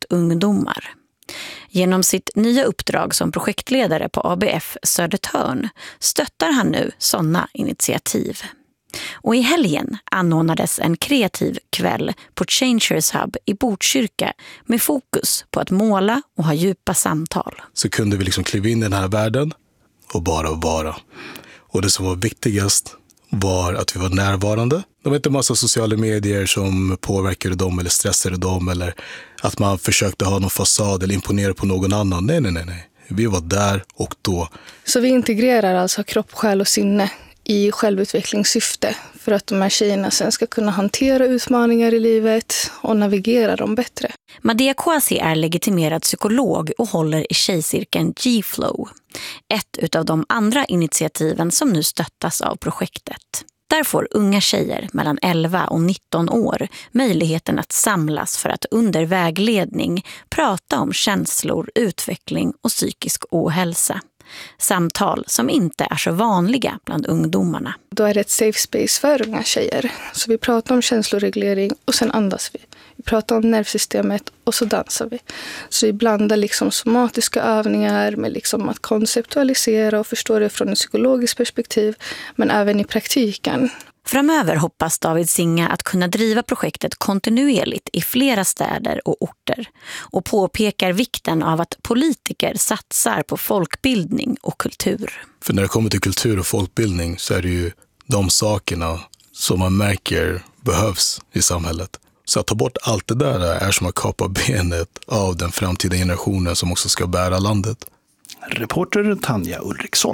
ungdomar. Genom sitt nya uppdrag som projektledare på ABF Södertörn stöttar han nu sådana initiativ. Och i helgen anordnades en kreativ kväll på Changers Hub i Botkyrka med fokus på att måla och ha djupa samtal. Så kunde vi liksom kliva in i den här världen och bara vara. Och det som var viktigast var att vi var närvarande. Det var inte en massa sociala medier som påverkade dem eller stressade dem eller att man försökte ha någon fasad eller imponera på någon annan. Nej. Vi var där och då. Så vi integrerar alltså kropp, själ och sinne i självutvecklingssyfte för att de här tjejerna sen ska kunna hantera utmaningar i livet och navigera dem bättre. Madia Kwasi är legitimerad psykolog och håller i tjejcirkeln G-Flow. Ett av de andra initiativen som nu stöttas av projektet. Där får unga tjejer mellan 11 och 19 år möjligheten att samlas för att under vägledning prata om känslor, utveckling och psykisk ohälsa. Samtal som inte är så vanliga bland ungdomarna. Då är det ett safe space för unga tjejer. Så vi pratar om känsloreglering och sen andas vi. Vi pratar om nervsystemet och så dansar vi. Så vi blandar liksom somatiska övningar med liksom att konceptualisera och förstå det från ett psykologiskt perspektiv, men även i praktiken. Framöver hoppas David Singa att kunna driva projektet kontinuerligt i flera städer och orter och påpekar vikten av att politiker satsar på folkbildning och kultur. För när det kommer till kultur och folkbildning så är det ju de sakerna som man märker behövs i samhället. Så att ta bort allt det där är som att kapa benet av den framtida generationen som också ska bära landet. Reporter Tanja Ulriksson.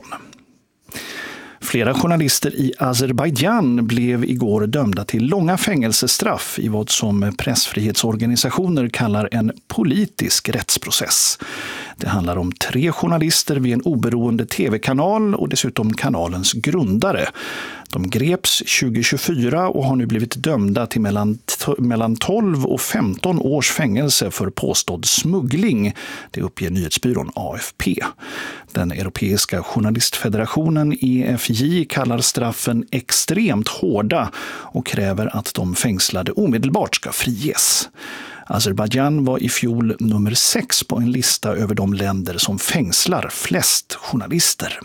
Flera journalister i Azerbajdzjan blev igår dömda till långa fängelsestraff i vad som pressfrihetsorganisationer kallar en politisk rättsprocess. Det handlar om 3 journalister vid en oberoende tv-kanal och dessutom kanalens grundare. De greps 2024 och har nu blivit dömda till mellan 12 och 15 års fängelse för påstådd smuggling. Det uppger nyhetsbyrån AFP. Den europeiska journalistfederationen EFJ kallar straffen extremt hårda och kräver att de fängslade omedelbart ska friges. Azerbajdzjan var i fjol nummer 6 på en lista över de länder som fängslar flest journalister.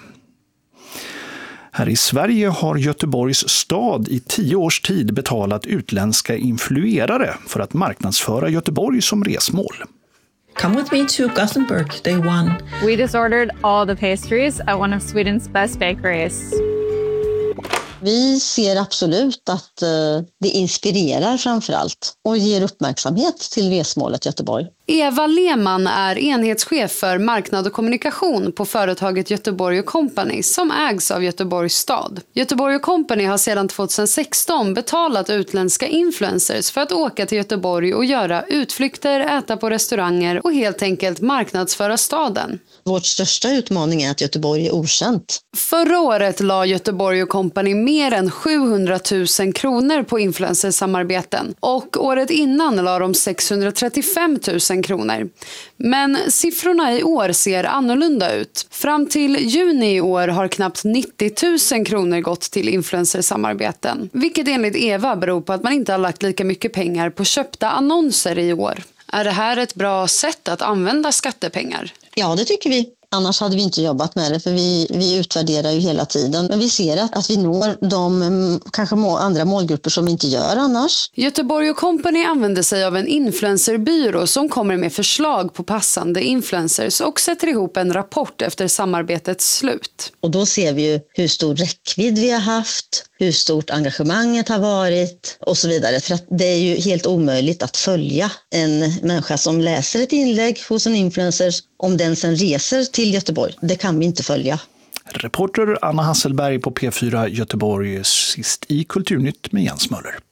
Här i Sverige har Göteborgs stad i 10 års tid betalat utländska influerare för att marknadsföra Göteborg som resmål. Come with me to Gothenburg, day 1. We just ordered all the pastries at one of Sweden's best bakeries. Vi ser absolut att det inspirerar framförallt och ger uppmärksamhet till resmålet Göteborg. Eva Lehmann är enhetschef för marknad och kommunikation på företaget Göteborg & Company som ägs av Göteborgs stad. Göteborg & Company har sedan 2016 betalat utländska influencers för att åka till Göteborg och göra utflykter, äta på restauranger och helt enkelt marknadsföra staden. Vårt största utmaning är att Göteborg är okänt. Förra året la Göteborg & Company mer än 700 000 kronor på influencersamarbeten och året innan la de 635 000 kronor. Men siffrorna i år ser annorlunda ut. Fram till juni i år har knappt 90 000 kronor gått till influencersamarbeten. Vilket enligt Eva beror på att man inte har lagt lika mycket pengar på köpta annonser i år. Är det här ett bra sätt att använda skattepengar? Ja, det tycker vi. Annars hade vi inte jobbat med det, för vi utvärderar ju hela tiden. Men vi ser att vi når de kanske andra målgrupper som vi inte gör annars. Göteborg & Company använder sig av en influencerbyrå som kommer med förslag på passande influencers och sätter ihop en rapport efter samarbetets slut. Och då ser vi ju hur stor räckvidd vi har haft, hur stort engagemanget har varit och så vidare. För att det är ju helt omöjligt att följa en människa som läser ett inlägg hos en influencer om den sen reser till Göteborg. Det kan vi inte följa. Reporter Anna Hasselberg på P4 Göteborg, sist i Kulturnytt med Jens Möller.